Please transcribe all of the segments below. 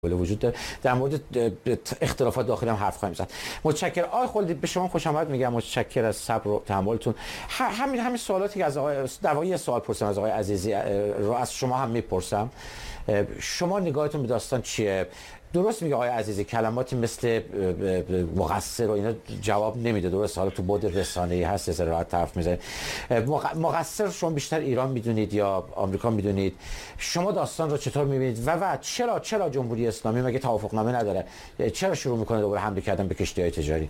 وجود داره. در مورد اختلافات داخلی هم حرف خواهیم زد. متشکرم آقای خلدی، به شما خوش آمد میگم. متشکرم از صبر و تحملتون. همین سوالاتی که از آقای در واقع سوال پرسیدم از آقای عزیزی رو از شما هم میپرسم. شما نگاهتون به داستان چیه؟ درست میگه آقای عزیزی کلماتی مثل مقصر و اینا جواب نمیده. درست حالا تو بعد رسانه‌ای هست از راحت حرف میزنه. مقصر شما بیشتر ایران میدونید یا آمریکا میدونید؟ شما داستان رو چطور میبینید و چرا جمهوری اسلامی مگه توافقنامه نداره؟ چرا شروع میکنه دوباره حمله کردن به کشتی‌های تجاری؟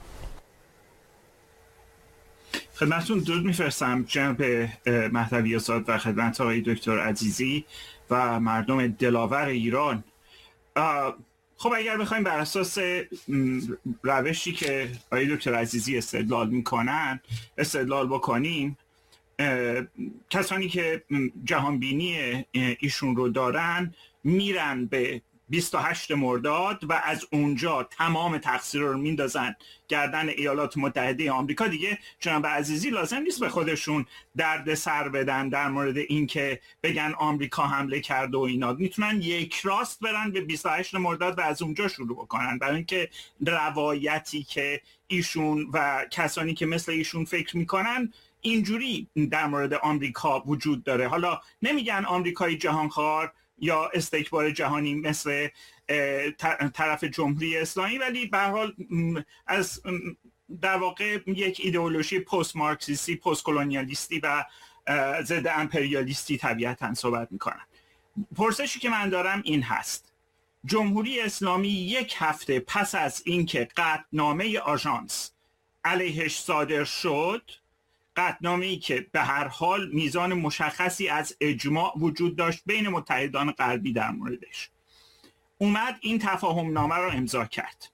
خدمتتون درود میفرستم جناب مهدوی آزاد و خدمت آقای دکتر عزیزی و مردم دلاور ایران. خب اگر بخوایم بر اساس روشی که آقای دکتر عزیزی استدلال بکنیم، کسانی که جهانبینی ایشون رو دارن میرن به 28 مرداد و از اونجا تمام تقصیر رو میندازن گردن ایالات متحده آمریکا. دیگه جناب عزیزی لازم نیست به خودشون درد سر بدن در مورد این که بگن آمریکا حمله کرده و اینا. میتونن یک راست برن به 28 مرداد و از اونجا شروع بکنن، برای اینکه روایتی که ایشون و کسانی که مثل ایشون فکر میکنن اینجوری در مورد آمریکا وجود داره. حالا نمیگن آمریکای جهانخوار یا استکبار جهانی مثل طرف جمهوری اسلامی، ولی به هر حال از در واقع یک ایدئولوژی پست مارکسیستی، پست کلونیالیستی و ضد امپریالیستی طبیعتاً صحبت میکنن. پرسشی که من دارم این هست: جمهوری اسلامی یک هفته پس از اینکه قطعنامه آژانس علیهش صادر شد، قطعنامه‌ای که به هر حال میزان مشخصی از اجماع وجود داشت بین متحدان غربی در موردش، اومد این تفاهم نامه رو امضا کرد.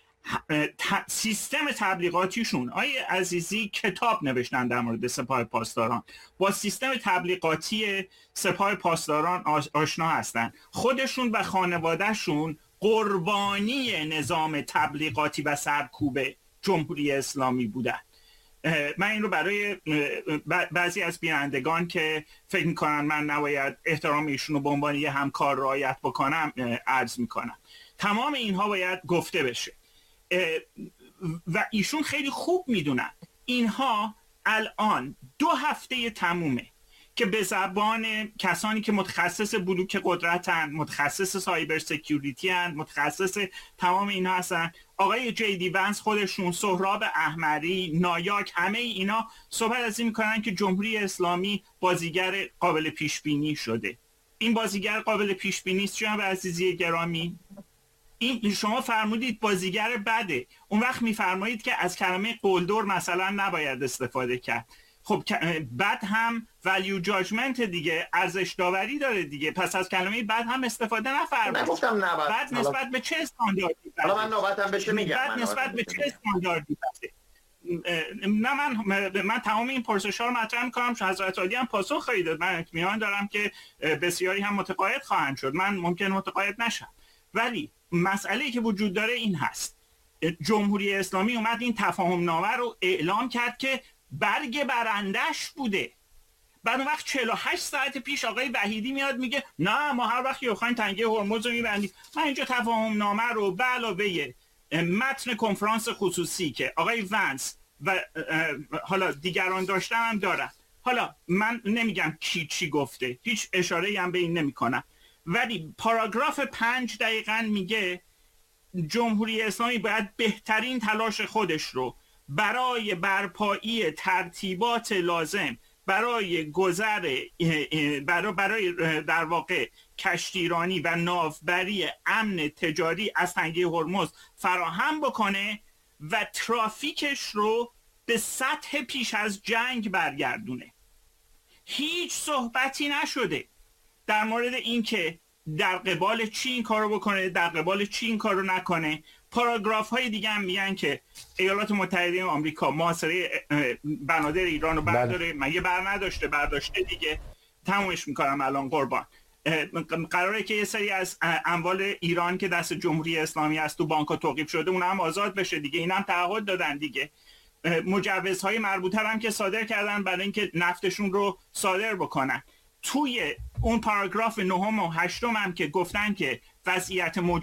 سیستم تبلیغاتیشون، آیه عزیزی کتاب نوشتن در مورد سپاه پاسداران، با سیستم تبلیغاتی سپاه پاسداران آشنا هستن. خودشون و خانوادهشون قربانی نظام تبلیغاتی و سرکوب جمهوری اسلامی بودن. من این رو برای بعضی از بینندگان که فکر میکنن من نباید احترام ایشون رو به عنوان یه همکار رعایت بکنم عرض میکنم. تمام اینها باید گفته بشه و ایشون خیلی خوب میدونن اینها الان 2 هفته تمومه که به زبان کسانی که متخصص بلوک قدرتن، متخصص سایبر سکیوریتی هن، متخصص تمام اینها هستن، آقای جی دی ونس خودشون، سهراب احمری، نایاک، همه اینا صحبت از این میکنن که جمهوری اسلامی بازیگر قابل پیش بینی شده. این بازیگر قابل پیش بینی است جناب عزیزی گرامی؟ این شما فرمودید بازیگر بده، اون وقت میفرمایید که از کلمه قلدر مثلا نباید استفاده کرد. خب بد هم ولیو جاجمنت دیگه، ارزش داوری داره دیگه، پس از کلمه بد هم استفاده نفرمایید. نگفتم نباید. بد نسبت به چه استانداردی؟ حالا من نوبتم بشه میگم. بد نسبت به چه استانداردی؟ نه من تمام این پرسش‌ها رو مطرح می‌کنم چون حضرت عالی هم پاسخ خواهید داد. من اطمینان دارم که بسیاری هم متقاعد خواهند شد. من ممکن متقاعد نشم، ولی مسئله‌ای که وجود داره این هست: جمهوری اسلامی اومد این تفاهم نامه رو اعلام کرد که برگ برندش بوده. بعد اون وقت 48 ساعت پیش آقای وحیدی میاد میگه نه ما هر وقت بخوایم تنگه هرمز رو میبندیم. من اینجا تفاهم نامه رو به علاوه متن کنفرانس خصوصی که آقای ونس و حالا دیگران داشتن هم دارن. حالا من نمیگم کی چی گفته، هیچ اشاره‌ای هم به این نمیکنم، ولی پاراگراف 5 دقیقاً میگه جمهوری اسلامی باید بهترین تلاش خودش رو برای برپایی ترتیبات لازم برای برای در واقع کشتیرانی و ناوبری امن تجاری از تنگه هرمز فراهم بکنه و ترافیکش رو به سطح پیش از جنگ برگردونه. هیچ صحبتی نشده در مورد اینکه در قبال چی این کارو بکنه، در قبال چی این کارو نکنه. پاراگراف های دیگه هم میگن که ایالات متحده آمریکا محاصره بنادر ایران رو برداره. مگه بر نداشته؟ برداشته دیگه. تمومش میکنم الان قربان. قراره که یه سری از اموال ایران که دست جمهوری اسلامی است تو بانک‌ها توقیف شده اونها هم آزاد بشه دیگه. اینا هم تعهد دادن دیگه. مجوزهای مربوطه هم که صادر کردن برای اینکه نفتشون رو صادر بکنن. توی اون پاراگراف 9 و 8 هم که گفتن که وضعیت